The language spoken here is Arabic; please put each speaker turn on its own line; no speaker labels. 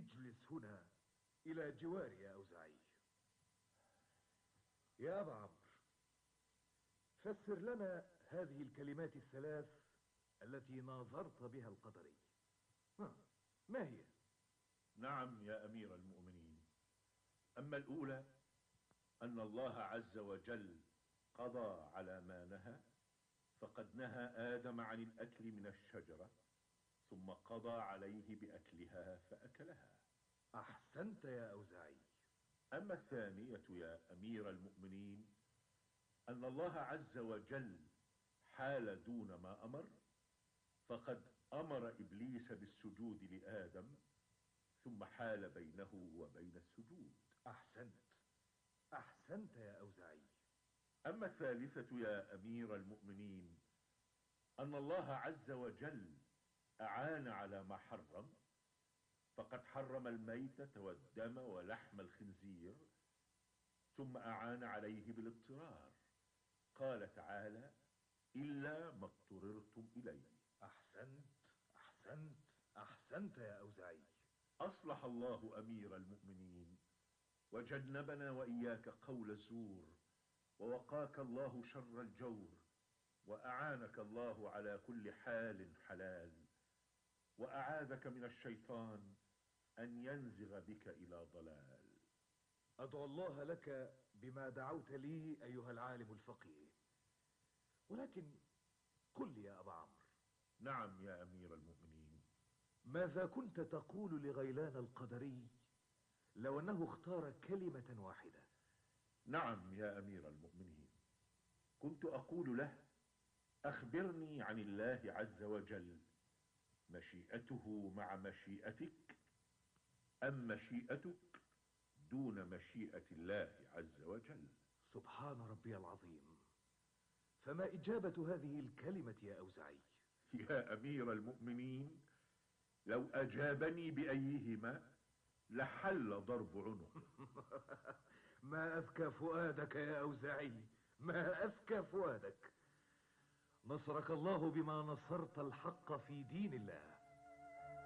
اجلس هنا إلى جواري يا أوزاعي. يا أبا عمرو، فسر لنا هذه الكلمات الثلاث التي ناظرت بها القدري. ما هي؟
نعم يا أمير المؤمنين. أما الأولى أن الله عز وجل قضى على ما نهى، فقد نهى آدم عن الأكل من الشجرة ثم قضى عليه بأكلها فأكلها.
أحسنت يا أوزاعي.
أما الثانية يا أمير المؤمنين أن الله عز وجل حال دون ما أمر، فقد أمر إبليس بالسجود لآدم ثم حال بينه وبين السجود.
أحسنت يا أوزاعي.
أما الثالثة يا أمير المؤمنين أن الله عز وجل أعان على ما حرم، فقد حرم الميتة والدم ولحم الخنزير ثم أعان عليه بالاضطرار. قال تعالى: إلا ما اضطررتم إليه.
أحسنت يا أوزاعي.
أصلح الله أمير المؤمنين، وجنبنا وإياك قول الزور، ووقاك الله شر الجور، وأعانك الله على كل حال حلال، وأعاذك من الشيطان أن ينزغ بك إلى ضلال.
أدعو الله لك بما دعوت لي أيها العالم الفقيه، ولكن قل لي يا أبا عمرو.
نعم يا أمير المؤمنين.
ماذا كنت تقول لغيلان القدري لو أنه اختار كلمة واحدة؟
نعم يا أمير المؤمنين، كنت أقول له: أخبرني عن الله عز وجل، مشيئته مع مشيئتك أم مشيئتك دون مشيئة الله عز وجل؟
سبحان ربي العظيم. فما إجابة هذه الكلمة يا أوزاعي؟
يا أمير المؤمنين، لو أجابني بأيهما لحل ضرب عنق.
ما أذكى فؤادك يا أوزاعي، ما أذكى فؤادك. نصرك الله بما نصرت الحق في دين الله.